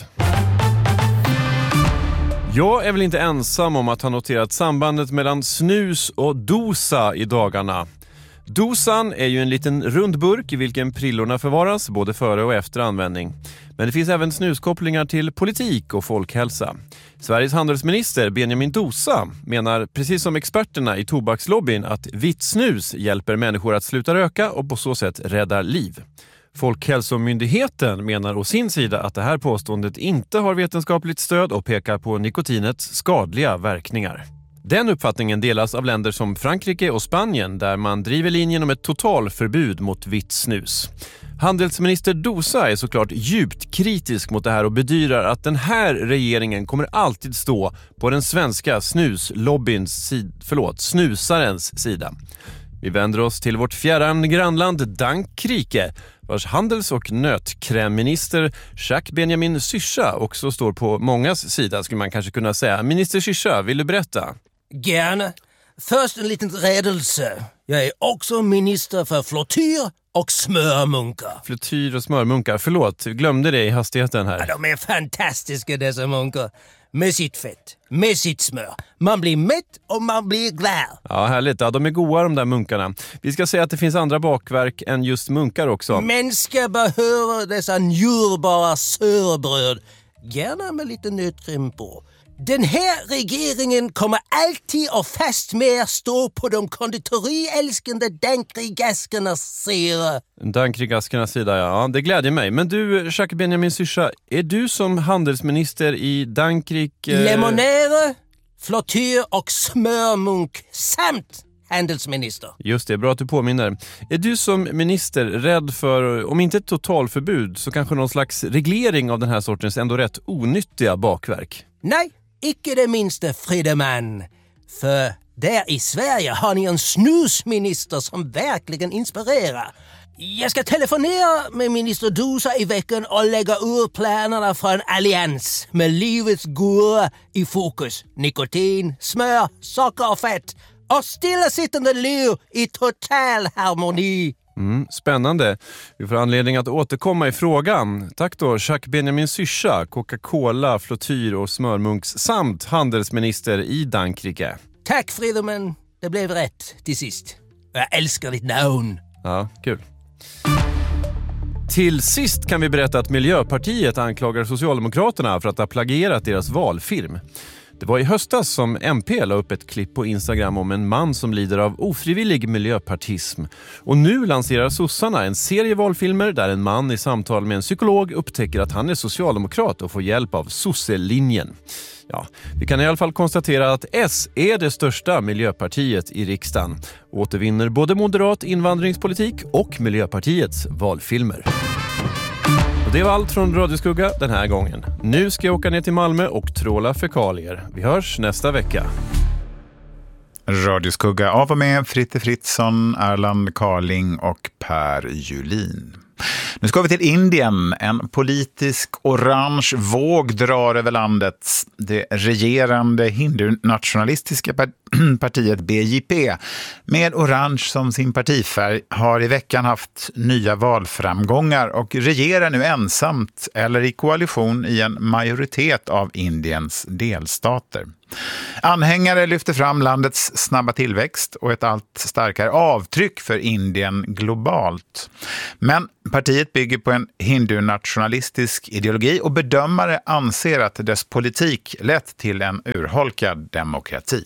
Speaker 12: Jag är väl inte ensam om att ha noterat sambandet mellan snus och dosa i dagarna. Dosan är ju en liten rund burk i vilken prillorna förvaras både före och efter användning. Men det finns även snuskopplingar till politik och folkhälsa. Sveriges handelsminister Benjamin Dosa menar precis som experterna i tobakslobbyn att vitt snus hjälper människor att sluta röka och på så sätt räddar liv. Folkhälsomyndigheten menar å sin sida att det här påståendet inte har vetenskapligt stöd och pekar på nikotinets skadliga verkningar. Den uppfattningen delas av länder som Frankrike och Spanien där man driver linjen om ett totalförbud mot vitt snus. Handelsminister Dosa är såklart djupt kritisk mot det här och bedyrar att den här regeringen kommer alltid stå på den svenska snusarens sida. Vi vänder oss till vårt fjärran grannland Frankrike, vars handels- och nötkrämminister Jacques Benjamin Syrsa också står på mångas sida, skulle man kanske kunna säga. Minister Syrsa, vill du berätta?
Speaker 14: Gärna. Först en liten räddelse. Jag är också minister för flottyr och smörmunkar.
Speaker 12: Flotyr och smörmunkar, förlåt, glömde det i hastigheten här.
Speaker 14: Ja, de är fantastiska dessa munkar. Med sitt fett, med sitt smör. Man blir mätt och man blir glad.
Speaker 12: Ja, härligt. Ja, de är goda de där munkarna. Vi ska säga att det finns andra bakverk än just munkar också.
Speaker 14: Människor behöver dessa njurbara surbröd. Gärna med lite nötkräm på. Den här regeringen kommer alltid och fast med stå på de konditoriälskande dankrigaskernas sida.
Speaker 12: Dankrigaskernas sida, ja. Det glädjer mig. Men du, Jacques Benjamin Syrsa, är du som handelsminister i Dankrik...
Speaker 14: Lemonade, flottyr och smörmunk samt handelsminister.
Speaker 12: Just det, bra att du påminner. Är du som minister rädd för, om inte ett totalförbud, så kanske någon slags reglering av den här sortens ändå rätt onyttiga bakverk?
Speaker 14: Nej, icke det minsta, Frideman. För där i Sverige har ni en snusminister som verkligen inspirerar. Jag ska telefonera med minister Dosa i veckan och lägga ur planerna för en allians med livets goda i fokus. Nikotin, smör, socker och fett. Och stillasittande liv i total harmoni.
Speaker 12: Spännande. Vi får anledning att återkomma i frågan. Tack då, Jacques Benjamin Syrsa, Coca-Cola, Flotyr och smörmunks samt handelsminister i Dankrike.
Speaker 14: Tack Frideman, det blev rätt till sist. Jag älskar ditt namn.
Speaker 12: Ja, kul. Till sist kan vi berätta att Miljöpartiet anklagar Socialdemokraterna för att ha plagierat deras valfilm. Det var i höstas som MP la upp ett klipp på Instagram om en man som lider av ofrivillig miljöpartism. Och nu lanserar sossarna en serie valfilmer där en man i samtal med en psykolog upptäcker att han är socialdemokrat och får hjälp av sosselinjen. Ja, vi kan i alla fall konstatera att S är det största miljöpartiet i riksdagen. Återvinner både moderat invandringspolitik och Miljöpartiets valfilmer. Och det var allt från Radioskugga den här gången. Nu ska jag åka ner till Malmö och tråla fekalier. Vi hörs nästa vecka.
Speaker 1: Radioskugga av och med Fritte Fritzson, Erland Carling och Per Julin. Nu ska vi till Indien. En politisk orange våg drar över landet. Det regerande hindu-nationalistiska partiet BJP med orange som sin partifärg har i veckan haft nya valframgångar och regerar nu ensamt eller i koalition i en majoritet av Indiens delstater. Anhängare lyfter fram landets snabba tillväxt och ett allt starkare avtryck för Indien globalt. Men partiet bygger på en hindu-nationalistisk ideologi och bedömare anser att dess politik lett till en urholkad demokrati.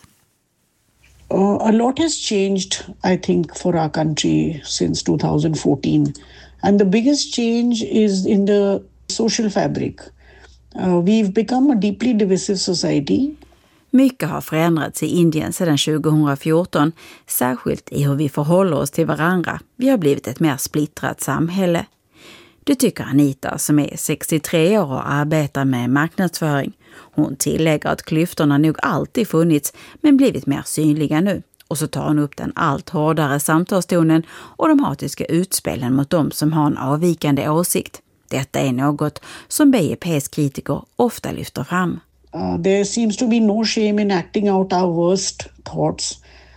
Speaker 16: A lot has changed, I think, for our country since 2014. And the biggest change is in the social fabric. We've become a deeply divisive society.
Speaker 17: Mycket har förändrats i Indien sedan 2014, särskilt i hur vi förhåller oss till varandra. Vi har blivit ett mer splittrat samhälle. Det tycker Anita som är 63 år och arbetar med marknadsföring. Hon tillägger att klyftorna nog alltid funnits men blivit mer synliga nu. Och så tar hon upp den allt hårdare samtalstonen och de hatiska utspelen mot dem som har en avvikande åsikt. Detta är något som BJPs kritiker ofta lyfter fram.
Speaker 16: There seems to be no shame in acting out our worst thoughts.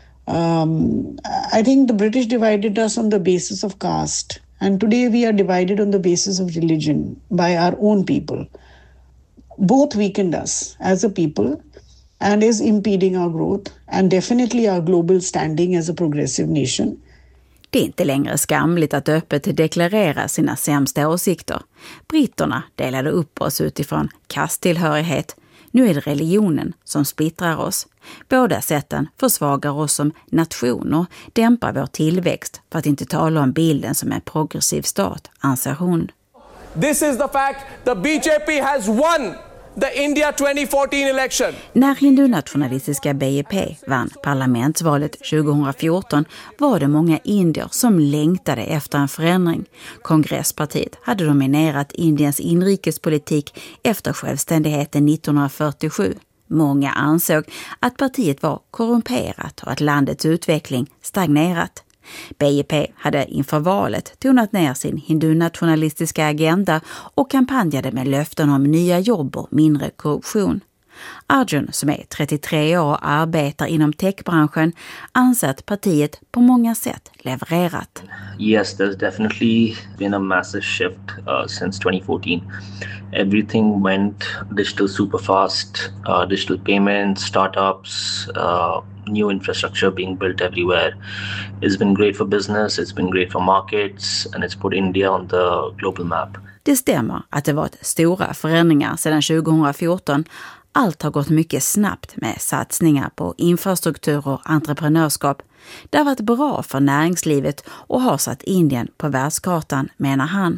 Speaker 16: I think the British divided us on the basis of caste. And today we are divided on the basis of religion by our own people. Both weakened us as a people and is impeding our growth and definitely our global standing as a progressive nation.
Speaker 17: Det är inte längre skamligt att öppet deklarera sina sämsta åsikter. Britterna delade upp oss utifrån kasttillhörighet. Nu är det religionen som splittrar oss. Båda sätten försvagar oss som nation och dämpar vår tillväxt, för att inte tala om bilden som en progressiv stat, anser hon.
Speaker 18: This is the fact the BJP has won the India 2014 election.
Speaker 17: När hindu-nationalistiska BJP vann parlamentsvalet 2014 var det många indier som längtade efter en förändring. Kongresspartiet hade dominerat Indiens inrikespolitik efter självständigheten 1947. Många ansåg att partiet var korrumperat och att landets utveckling stagnerat. BJP hade inför valet tonat ner sin hindu-nationalistiska agenda och kampanjade med löften om nya jobb och mindre korruption. Arjun, som är 33 år och arbetar inom techbranschen, anser att partiet på många sätt levererat.
Speaker 19: Yes, there's definitely been a massive shift since 2014. Everything went digital super fast, digital payments, startups, new infrastructure being built everywhere. It's been great for business, it's been great for markets, and it's put India on the global map.
Speaker 17: Det stämmer att det varit stora förändringar sedan 2014. Allt har gått mycket snabbt med satsningar på infrastruktur och entreprenörskap. Det har varit bra för näringslivet och har satt Indien på världskartan, menar han.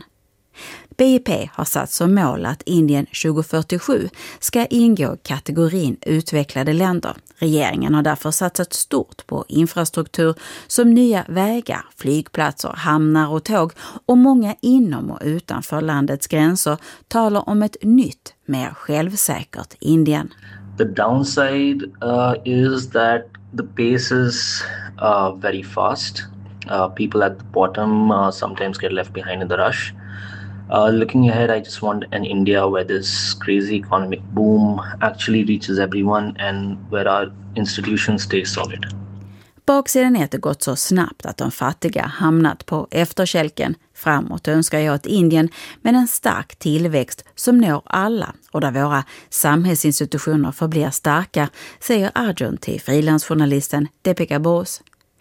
Speaker 17: BIP har satt som mål att Indien 2047 ska ingå i kategorin utvecklade länder. Regeringen har därför satsat stort på infrastruktur som nya vägar, flygplatser, hamnar och tåg, och många inom och utanför landets gränser talar om ett nytt, mer självsäkert Indien.
Speaker 19: The downside is that the pace is very fast. People at the bottom sometimes get left behind in the rush. Looking ahead, I just want an India where this crazy economic boom actually reaches everyone and where our institutions stay solid.
Speaker 17: Baksidan är att det gått så snabbt att de fattiga hamnat på efterkälken. Framåt önskar jag ett Indien med en stark tillväxt som når alla och där våra samhällsinstitutioner förblir starka, säger Arjun till frilansjournalisten Deepika Bose.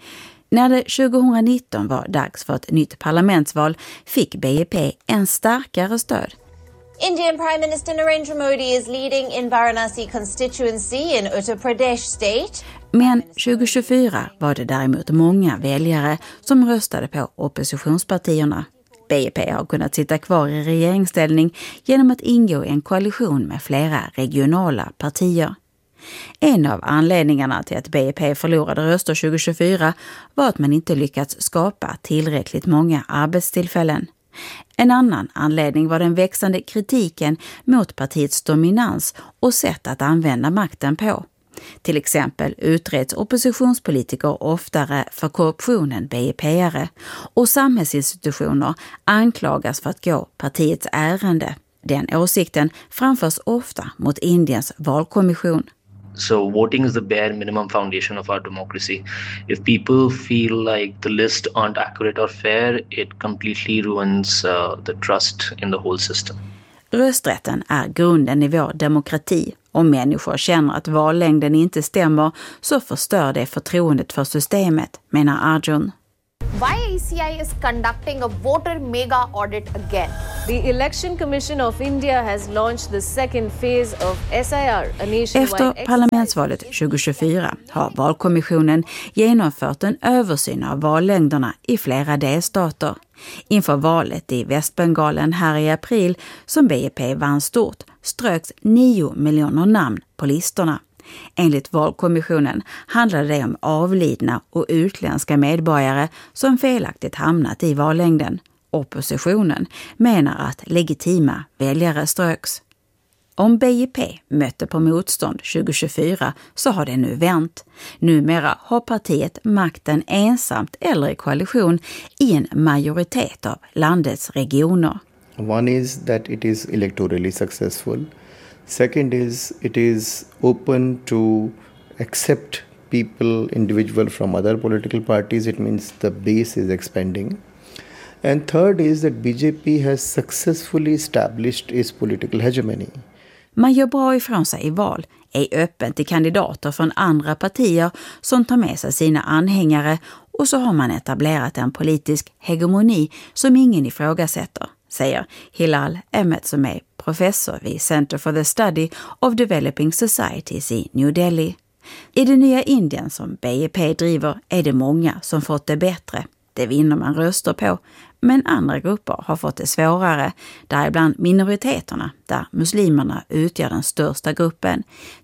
Speaker 17: När det 2019 var dags för ett nytt parlamentsval fick BIP en starkare stöd.
Speaker 20: Indian Prime Minister Narendra Modi is leading in Varanasi constituency in Uttar Pradesh state.
Speaker 17: Men 2024 var det däremot många väljare som röstade på oppositionspartierna. BIP har kunnat sitta kvar i regeringsställning genom att ingå i en koalition med flera regionala partier. En av anledningarna till att BIP förlorade röster 2024 var att man inte lyckats skapa tillräckligt många arbetstillfällen. En annan anledning var den växande kritiken mot partiets dominans och sätt att använda makten på. Till exempel utreds oppositionspolitiker oftare för korruption än BIP-are och samhällsinstitutioner anklagas för att gå partiets ärende. Den åsikten framförs ofta mot Indiens valkommission.
Speaker 19: So voting is the bare minimum foundation of our democracy. If people feel like the list aren't accurate or fair, it completely ruins the trust in the whole system.
Speaker 17: Rösträtten är grunden i vår demokrati. Om människor känner att vallängden inte stämmer så förstör det förtroendet för systemet, menar Arjun.
Speaker 20: Why ECI is conducting a voter mega audit again?
Speaker 21: The Election Commission of India has launched the second phase of SIR, a nationwide
Speaker 17: Efter parlamentsvalet 2024 har valkommissionen genomfört en översyn av vallängderna i flera delstater. Inför valet i Västbengalen här i april, som BIP vann stort, ströks 9 miljoner namn på listorna. Enligt valkommissionen handlade det om avlidna och utländska medborgare som felaktigt hamnat i vallängden. Oppositionen menar att legitima väljare ströks. Om BIP mötte på motstånd 2024 så har det nu vänt. Numera har partiet makten ensamt eller i koalition i en majoritet av landets regioner.
Speaker 22: One is that it is electorally successful. Second is it is open to accept people, individual from other political parties. It means the base is expanding. And third is that BJP has successfully established its political hegemony.
Speaker 17: Man gör bra ifrån sig i val, är öppen till kandidater från andra partier som tar med sig sina anhängare och så har man etablerat en politisk hegemoni som ingen ifrågasätter, säger Hilal Ahmed som är professor vid Center for the Study of Developing Societies i New Delhi. I det nya Indien som BIP driver är det många som fått det bättre. Det vinner man röster på, men andra grupper har fått det svårare, däribland minoriteterna, där muslimerna utgör den största gruppen.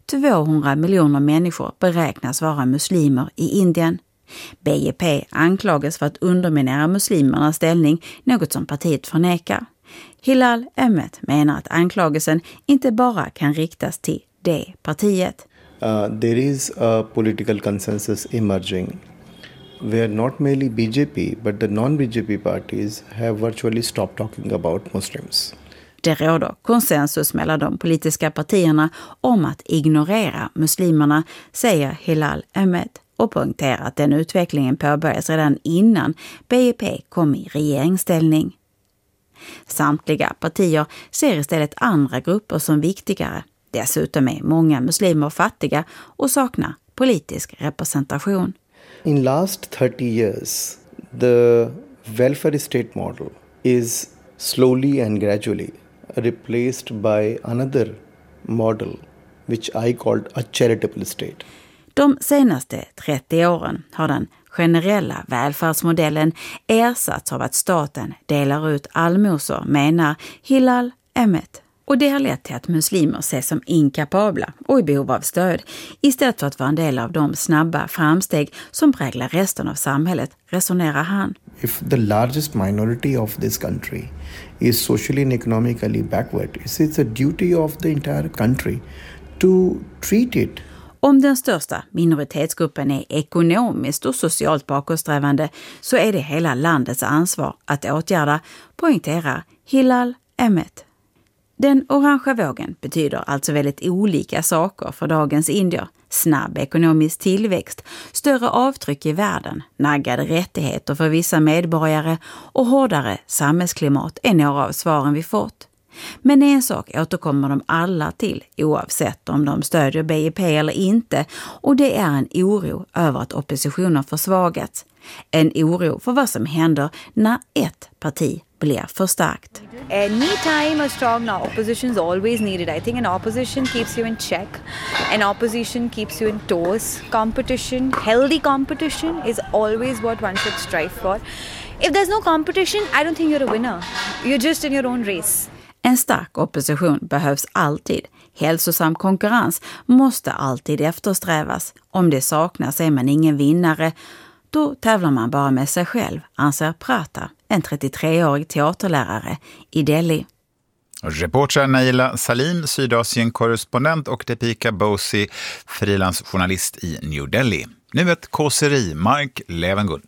Speaker 17: 200 miljoner människor beräknas vara muslimer i Indien. BIP anklagas för att underminera muslimernas ställning, något som partiet förnekar. Hilal Ahmed menar att anklagelsen inte bara kan riktas till det partiet.
Speaker 22: There is a political consensus emerging where not merely BJP but the non-BJP parties have virtually stopped talking about Muslims.
Speaker 17: Det råder konsensus mellan de politiska partierna om att ignorera muslimerna, säger Hilal Ahmed och poängterar att den utvecklingen påbörjades redan innan BIP kom i regeringsställning. Samtliga partier ser istället andra grupper som viktigare. Dessutom är många muslimer fattiga och saknar politisk representation.
Speaker 22: In last 30 years, the welfare state model is slowly and gradually replaced by another model which I called a charitable state.
Speaker 17: De senaste 30 åren har den generella välfärdsmodellen ersatts av att staten delar ut allmosor, menar Hilal Ahmed. Och det har lett till att muslimer ses som inkapabla och i behov av stöd istället för att vara en del av de snabba framsteg som präglar resten av samhället, resonerar han.
Speaker 22: If the largest minority of this country is socially and economically backward, it's a duty of the entire country to treat it.
Speaker 17: Om den största minoritetsgruppen är ekonomiskt och socialt bakåtsträvande så är det hela landets ansvar att åtgärda, poängterar Hilal Ahmed. Den orangea vågen betyder alltså väldigt olika saker för dagens indier. Snabb ekonomisk tillväxt, större avtryck i världen, naggade rättigheter för vissa medborgare och hårdare samhällsklimat är några av svaren vi fått. Men en sak återkommer de alla till oavsett om de stödjer BIP eller inte, och det är en oro över att oppositionen försvagats. En oro för vad som händer när ett parti blir för starkt.
Speaker 2: Anytime a strong opposition is always needed. I think an opposition keeps you in check. An opposition keeps you in toes. Competition, healthy competition is always what one should strive for. If there's no competition, I don't think you're a winner. You're just in your own race.
Speaker 17: En stark opposition behövs alltid. Hälsosam konkurrens måste alltid eftersträvas. Om det saknas är man ingen vinnare. Då tävlar man bara med sig själv, anser Prata, en 33-årig teaterlärare i Delhi.
Speaker 1: Reporter Naila Salim, Sydasien-korrespondent, och Deepika Bosi, frilansjournalist i New Delhi. Nu ett kåseri, Mark Levengood.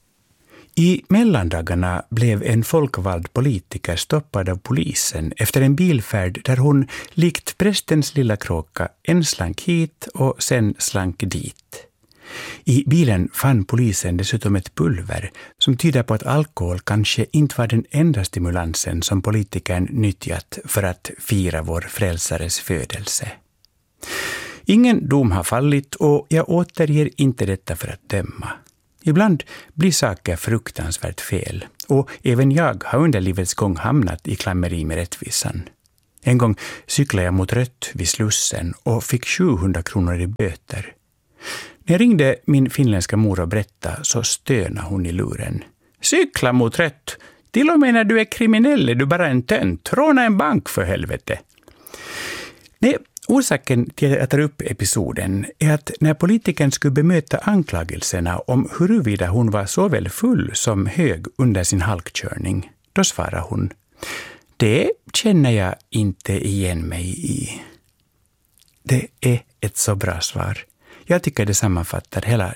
Speaker 3: I mellandagarna blev en folkvald politiker stoppad av polisen efter en bilfärd där hon, likt prästens lilla kråka, en slank hit och sen slank dit. I bilen fann polisen dessutom ett pulver som tyder på att alkohol kanske inte var den enda stimulansen som politikern nyttjat för att fira vår frälsares födelse. Ingen dom har fallit och jag återger inte detta för att döma. Ibland blir saker fruktansvärt fel och även jag har under livets gång hamnat i klammeri med rättvisan. En gång cyklade jag mot rött vid Slussen och fick 700 kronor i böter. När jag ringde min finländska mor och berättade så stönade hon i luren. Cykla mot rött! Till och med när du är kriminell är du bara en tönt. Råna en bank för helvete! Nej, orsaken till att jag tar upp episoden är att när politikern skulle bemöta anklagelserna om huruvida hon var såväl full som hög under sin halkkörning, då svarade hon: det känner jag inte igen mig i. Det är ett så bra svar. Jag tycker det sammanfattar hela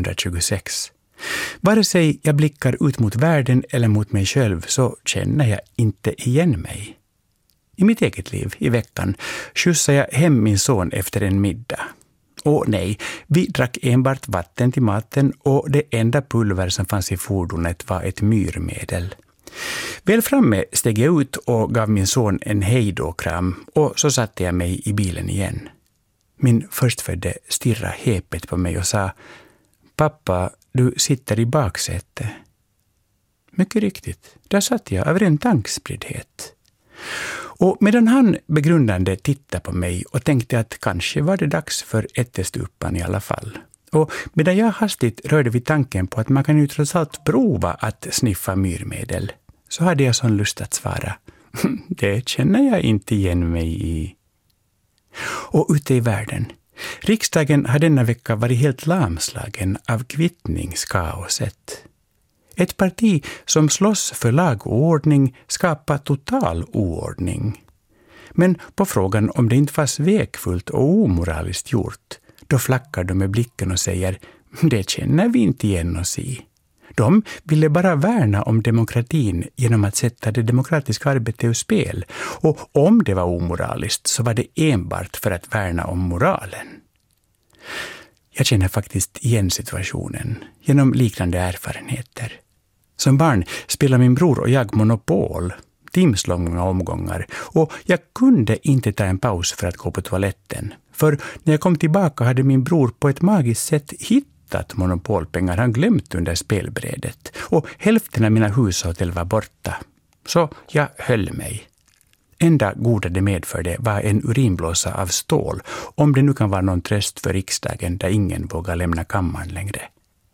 Speaker 3: 2026. Vare sig jag blickar ut mot världen eller mot mig själv så känner jag inte igen mig. I mitt eget liv i veckan skjutsade jag hem min son efter en middag. Och nej, vi drack enbart vatten till maten och det enda pulver som fanns i fordonet var ett myrmedel. Väl framme steg jag ut och gav min son en hejdåkram och så satte jag mig i bilen igen. Min förstfödde stirrade häpet på mig och sa: pappa, du sitter i baksätet. Mycket riktigt, där satt jag av ren tankspriddhet. Och medan han begrundande tittade på mig och tänkte att kanske var det dags för ättestupan i alla fall. Och medan jag hastigt rörde vid tanken på att man kan ju trots allt prova att sniffa myrmedel, så hade jag sån lust att svara: det känner jag inte igen mig i. Och ute i världen. Riksdagen har denna vecka varit helt lamslagen av kvittningskaoset. Ett parti som slåss för lag och ordning skapar total oordning. Men på frågan om det inte var svekfullt och omoraliskt gjort, då flackar de med blicken och säger: det känner vi inte igen oss i. De ville bara värna om demokratin genom att sätta det demokratiska arbetet ur spel. Och om det var omoraliskt så var det enbart för att värna om moralen. Jag känner faktiskt igen situationen genom liknande erfarenheter. Som barn spelade min bror och jag Monopol, timslånga omgångar, och jag kunde inte ta en paus för att gå på toaletten. För när jag kom tillbaka hade min bror på ett magiskt sätt hittat monopolpengar han glömt under spelbrädet, och hälften av mina hushåll var borta. Så jag höll mig. Enda goda det medförde var en urinblåsa av stål, om det nu kan vara någon tröst för riksdagen där ingen vågar lämna kammaren längre.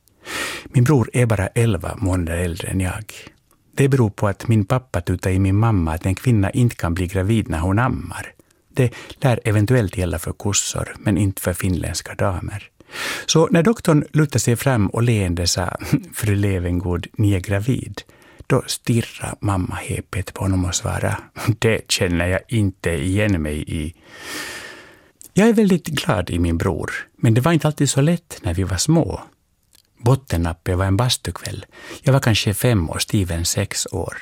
Speaker 3: Min bror är bara 11 månader äldre än jag. Det beror på att min pappa tutade i min mamma att en kvinna inte kan bli gravid när hon ammar. Det lär eventuellt gälla för kossor, men inte för finländska damer. Så när doktorn luttade sig fram och leende sa "Fru Levengård, ni är gravid", då stirrar mamma häpet på honom och svarade "Det känner jag inte igen mig i". Jag är väldigt glad i min bror, men det var inte alltid så lätt när vi var små. Bottennappet var en bastukväll. Jag var kanske 5 och Steven 6 år.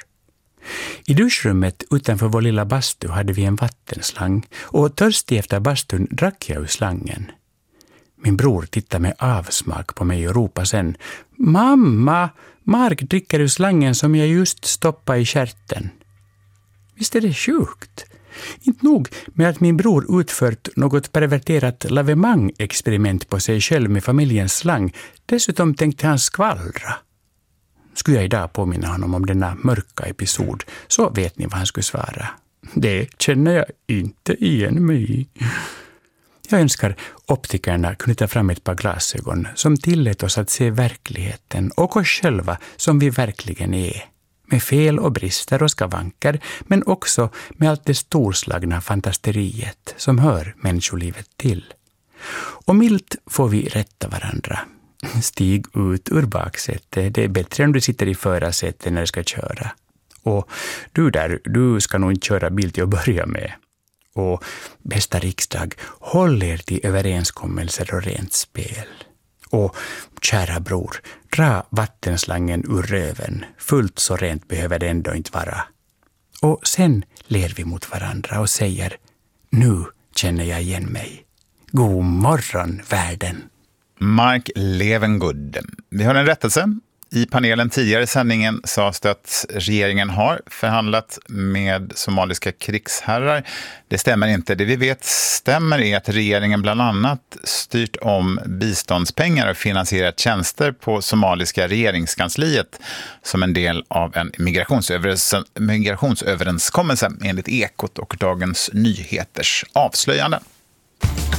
Speaker 3: I duschrummet utanför vår lilla bastu hade vi en vattenslang, och törstig efter bastun drack jag ur slangen. Min bror tittade med avsmak på mig och ropade sen "Mamma, Mark dricker ur slangen som jag just stoppade i kärten". Visst är det sjukt? Inte nog med att min bror utfört något perverterat lavemang-experiment på sig själv med familjens slang. Dessutom tänkte han skvallra. Skulle jag idag påminna honom om denna mörka episod, så vet ni vad han skulle svara. Det känner jag inte igen mig i. Jag önskar optikerna kunde ta fram ett par glasögon som tillät oss att se verkligheten och oss själva som vi verkligen är. Med fel och brister och skavanker, men också med allt det storslagna fantasteriet som hör människolivet till. Och milt får vi rätta varandra. Stig ut ur baksätet, det är bättre om du sitter i förarsätet när du ska köra. Och du där, du ska nog inte köra bil till att börja med. Och bästa riksdag, håll er till överenskommelser och rent spel. Och kära bror, dra vattenslangen ur röven. Fullt så rent behöver det ändå inte vara. Och sen ler vi mot varandra och säger "Nu känner jag igen mig. God morgon, världen."
Speaker 1: Mark Levengood. Vi har en rättelse. I panelen tidigare i sändningen sades det att regeringen har förhandlat med somaliska krigsherrar. Det stämmer inte. Det vi vet stämmer är att regeringen bland annat styrt om biståndspengar och finansierat tjänster på somaliska regeringskansliet som en del av en migrationsöverenskommelse enligt Ekot och Dagens Nyheters avslöjanden.